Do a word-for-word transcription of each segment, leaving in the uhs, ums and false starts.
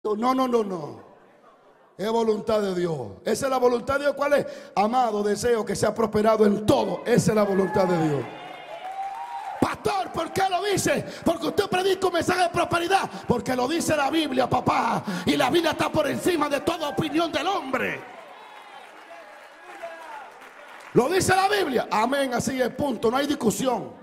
No, no, no, no. Es voluntad de Dios. Esa es la voluntad de Dios. ¿Cuál es? Amado, deseo que sea prosperado en todo. Esa es la voluntad de Dios. Pastor, ¿por qué lo dice? Porque usted predica un mensaje de prosperidad. Porque lo dice la Biblia, papá. Y la Biblia está por encima de toda opinión del hombre. Lo dice la Biblia. Amén, así es, punto. No hay discusión.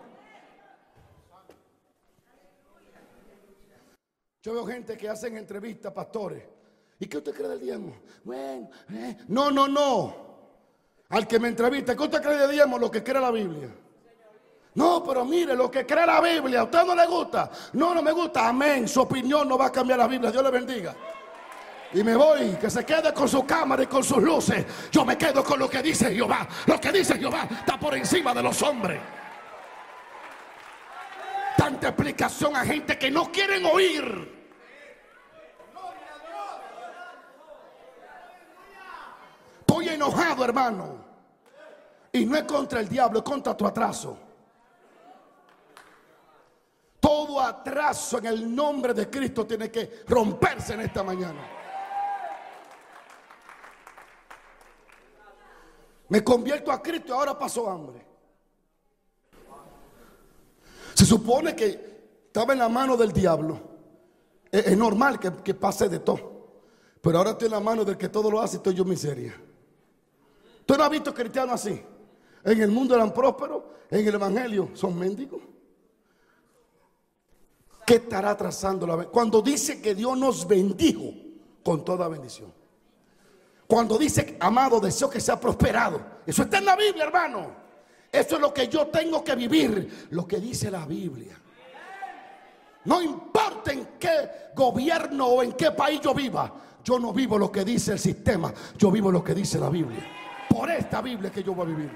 Yo veo gente que hacen entrevistas, pastores. ¿Y qué usted cree del diezmo? Bueno, eh. no, no, no. Al que me entrevista, ¿qué usted cree del diezmo? Lo que cree la Biblia. No, pero mire, lo que cree la Biblia, ¿a usted no le gusta? No, no me gusta. Amén. Su opinión no va a cambiar la Biblia. Dios le bendiga. Y me voy, que se quede con su cámara y con sus luces. Yo me quedo con lo que dice Jehová. Lo que dice Jehová está por encima de los hombres. Tanta explicación a gente que no quieren oír. Estoy enojado, hermano. Y no es contra el diablo, es contra tu atraso. Todo atraso en el nombre de Cristo tiene que romperse en esta mañana. Me convierto a Cristo y ahora paso hambre. Se supone que estaba en la mano del diablo. Es, es normal que, que pase de todo. Pero ahora estoy en la mano del que todo lo hace y estoy yo en miseria. ¿Tú no has visto cristianos así? En el mundo eran prósperos, en el evangelio son mendigos. ¿Qué estará trazando la bendición? Cuando dice que Dios nos bendijo con toda bendición. Cuando dice, amado, deseo que sea prosperado. Eso está en la Biblia, hermano. Eso es lo que yo tengo que vivir. Lo que dice la Biblia. No importa en qué gobierno o en qué país yo viva. Yo no vivo lo que dice el sistema. Yo vivo lo que dice la Biblia. Por esta Biblia que yo voy a vivir.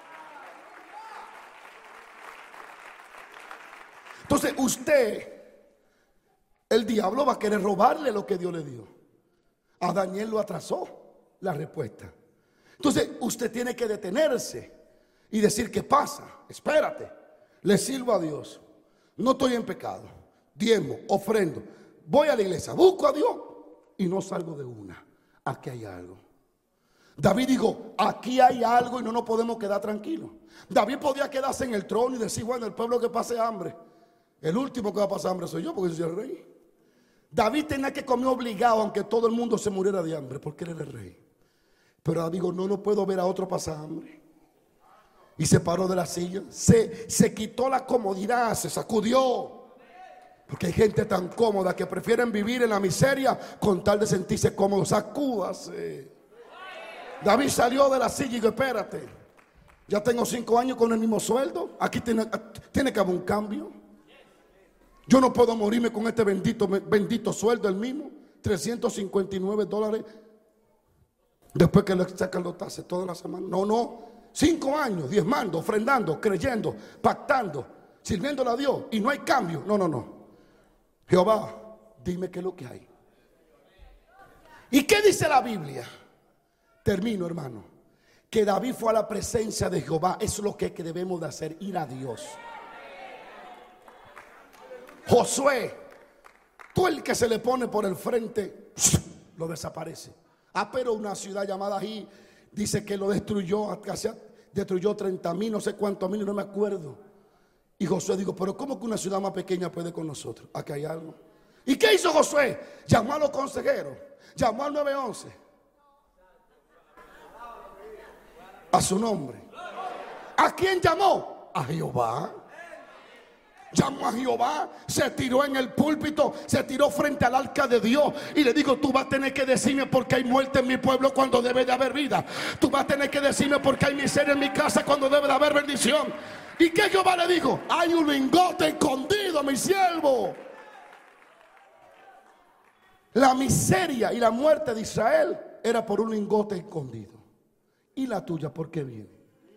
Entonces usted, el diablo va a querer robarle lo que Dios le dio. A Daniel lo atrasó la respuesta. Entonces usted tiene que detenerse y decir: ¿qué pasa? Espérate, le sirvo a Dios, no estoy en pecado, diezmo, ofrendo, voy a la iglesia, busco a Dios y no salgo de una. Aquí hay algo. David dijo: aquí hay algo y no nos podemos quedar tranquilos. David podía quedarse en el trono y decir: bueno, el pueblo que pase hambre, el último que va a pasar hambre soy yo, porque yo soy el rey. David tenía que comer obligado aunque todo el mundo se muriera de hambre, porque él era el rey. Pero digo: no, no puedo ver a otro pasar hambre. Y se paró de la silla, se, se quitó la comodidad, se sacudió. Porque hay gente tan cómoda que prefieren vivir en la miseria con tal de sentirse cómodo. Sacúdase. David salió de la silla y dijo: espérate, ya tengo cinco años con el mismo sueldo. Aquí tiene, tiene que haber un cambio. Yo no puedo morirme con este bendito, bendito sueldo, el mismo, trescientos cincuenta y nueve dólares. Después que le sacan los taxes toda la semana. No, no, cinco años diezmando, ofrendando, creyendo, pactando, sirviéndole a Dios y no hay cambio. No, no, no. Jehová, dime qué es lo que hay. ¿Y qué dice la Biblia? Termino, hermano. Que David fue a la presencia de Jehová. Eso es lo que, que debemos de hacer, ir a Dios. Josué, tú el que se le pone por el frente, lo desaparece. Ah, pero una ciudad llamada Ají dice que lo destruyó, destruyó treinta mil, no sé cuántos mil, no me acuerdo. Y Josué dijo: pero ¿cómo que una ciudad más pequeña puede con nosotros? Aquí hay algo. ¿Y qué hizo Josué? Llamó a los consejeros, llamó al nueve once. A su nombre. ¿A quién llamó? A Jehová. Llamó a Jehová, se tiró en el púlpito, se tiró frente al arca de Dios y le dijo: tú vas a tener que decirme por qué hay muerte en mi pueblo cuando debe de haber vida. Tú vas a tener que decirme por qué hay miseria en mi casa cuando debe de haber bendición. ¿Y qué Jehová le dijo? Hay un lingote escondido, mi siervo. La miseria y la muerte de Israel era por un lingote escondido. ¿Y la tuya por qué viene?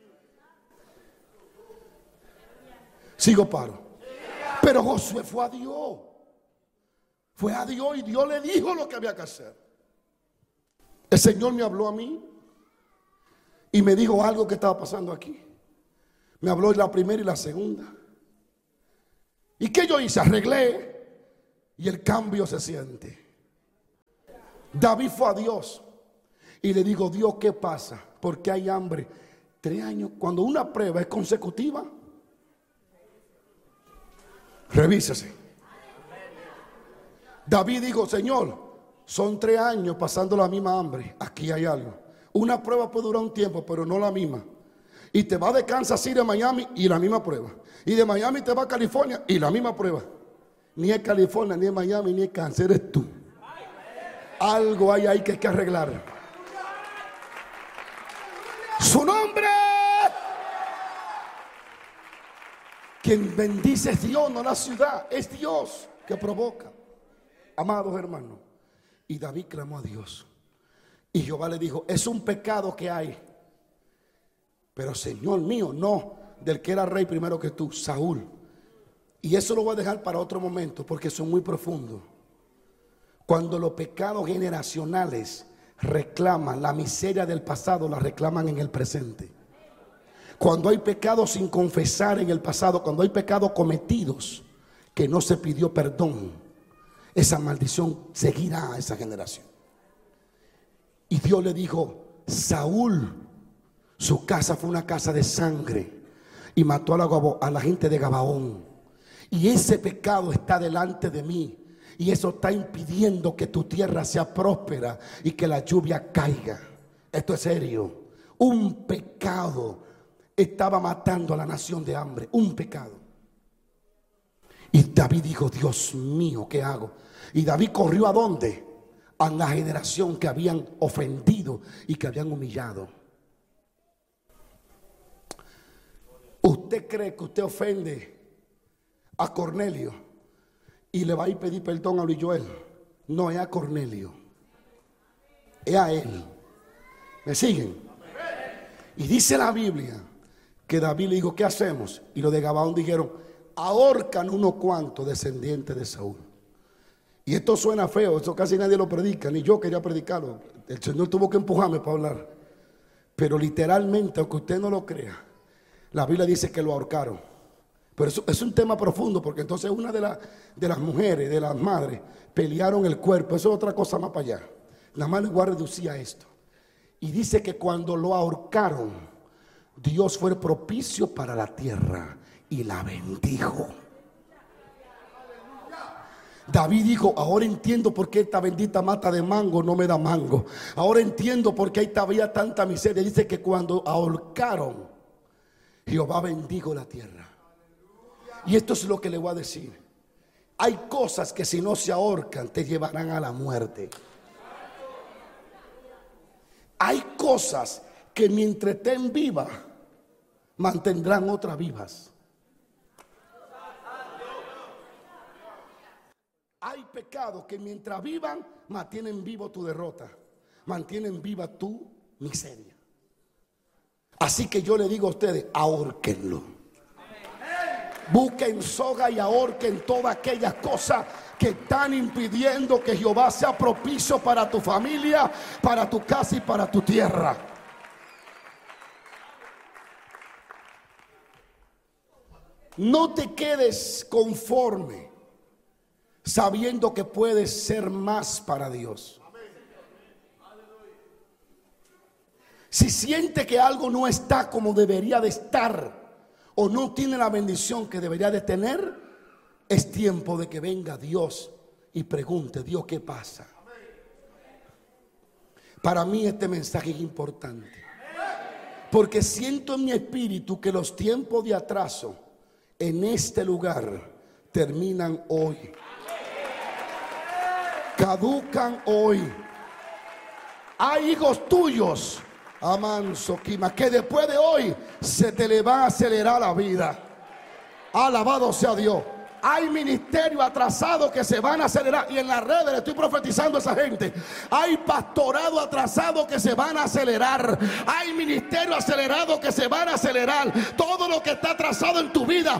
Sigo paro. Pero Josué fue a Dios. Fue a Dios y Dios le dijo lo que había que hacer. El Señor me habló a mí y me dijo algo que estaba pasando aquí. Me habló la primera y la segunda. ¿Y qué yo hice? Arreglé y el cambio se siente. David fue a Dios y le dijo: Dios, ¿qué pasa? ¿Por qué hay hambre? Tres años. Cuando una prueba es consecutiva, revísese. David dijo: Señor, son tres años pasando la misma hambre. Aquí hay algo. Una prueba puede durar un tiempo, pero no la misma. Y te va de Kansas City a Miami y la misma prueba. Y de Miami te va a California y la misma prueba. Ni es California, ni es Miami, ni es Kansas, eres tú. Algo hay ahí que hay que arreglar. Su nombre. Quien bendice es Dios, no la ciudad. Es Dios que provoca. Amados hermanos, y David clamó a Dios. Y Jehová le dijo: es un pecado que hay. Pero Señor mío, no, del que era rey primero que tú, Saúl. Y eso lo voy a dejar para otro momento, porque son muy profundos. Cuando los pecados generacionales reclaman la miseria del pasado, la reclaman en el presente. Cuando hay pecados sin confesar en el pasado, cuando hay pecados cometidos que no se pidió perdón, esa maldición seguirá a esa generación. Y Dios le dijo: Saúl, su casa fue una casa de sangre y mató a la, a la gente de Gabaón. Y ese pecado está delante de mí. Y eso está impidiendo que tu tierra sea próspera y que la lluvia caiga. Esto es serio. Un pecado estaba matando a la nación de hambre. Un pecado. Y David dijo: Dios mío, ¿qué hago? Y David corrió ¿a dónde? A la generación que habían ofendido y que habían humillado. ¿Usted cree que usted ofende a Cornelio y le va a ir a pedir perdón a Luis Joel? No, es a Cornelio, es a él. ¿Me siguen? Y dice la Biblia que David le dijo: ¿qué hacemos? Y los de Gabaón dijeron: ahorcan unos cuantos descendientes de Saúl. Y esto suena feo, eso casi nadie lo predica, ni yo quería predicarlo. El Señor tuvo que empujarme para hablar. Pero literalmente, aunque usted no lo crea, la Biblia dice que lo ahorcaron. Pero eso es un tema profundo, porque entonces una de, la, de las mujeres, de las madres, pelearon el cuerpo. Eso es otra cosa más para allá. Nada más le voy a reducir a esto. Y dice que cuando lo ahorcaron, Dios fue propicio para la tierra y la bendijo. David dijo: ahora entiendo por qué esta bendita mata de mango no me da mango. Ahora entiendo por qué ahí había tanta miseria. Dice que cuando ahorcaron, Jehová bendijo la tierra. Y esto es lo que le voy a decir. Hay cosas que si no se ahorcan te llevarán a la muerte. Hay cosas que mientras estén vivas mantendrán otras vivas. Hay pecados que mientras vivan mantienen vivo tu derrota, mantienen viva tu miseria. Así que yo le digo a ustedes: ahórquenlo. Busquen soga y ahorquen todas aquellas cosas que están impidiendo que Jehová sea propicio para tu familia, para tu casa y para tu tierra. No te quedes conforme sabiendo que puedes ser más para Dios. Si siente que algo no está como debería de estar, o no tiene la bendición que debería de tener, es tiempo de que venga Dios y pregunte: Dios, ¿qué pasa? Para mí este mensaje es importante, porque siento en mi espíritu que los tiempos de atraso en este lugar terminan hoy, caducan hoy. Hay hijos tuyos, Amanso Kima, que después de hoy se te le va a acelerar la vida. Alabado sea Dios. Hay ministerios atrasados que se van a acelerar. Y en las redes le estoy profetizando a esa gente. Hay pastorado atrasado que se van a acelerar. Hay ministerios acelerados que se van a acelerar. Todo lo que está atrasado en tu vida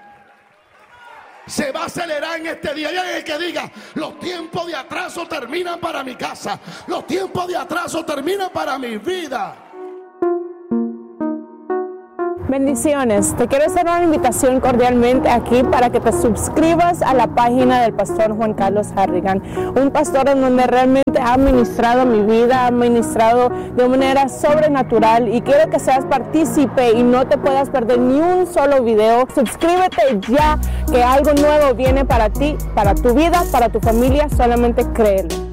se va a acelerar en este día. Y hay el que diga: los tiempos de atraso terminan para mi casa. Los tiempos de atraso terminan para mi vida. Bendiciones, te quiero hacer una invitación cordialmente aquí para que te suscribas a la página del pastor Juan Carlos Harrigan, un pastor en donde realmente ha ministrado mi vida, ha ministrado de manera sobrenatural y quiero que seas partícipe y no te puedas perder ni un solo video. Suscríbete ya que algo nuevo viene para ti, para tu vida, para tu familia, solamente créelo.